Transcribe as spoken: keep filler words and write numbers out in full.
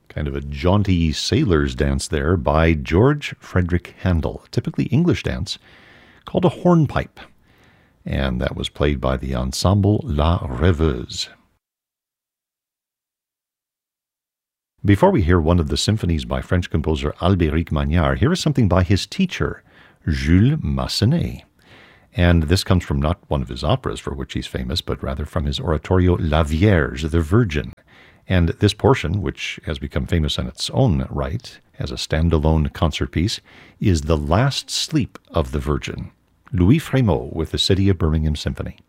Kind of a jaunty sailor's dance there by George Frederick Handel, a typically English dance called a hornpipe. And that was played by the Ensemble La Rêveuse. Before we hear one of the symphonies by French composer Albéric Magnard, here is something by his teacher, Jules Massenet. And this comes from not one of his operas for which he's famous, but rather from his oratorio La Vierge, the Virgin. And this portion, which has become famous in its own right as a standalone concert piece, is The Last Sleep of the Virgin. Louis Frémaux with the City of Birmingham Symphony.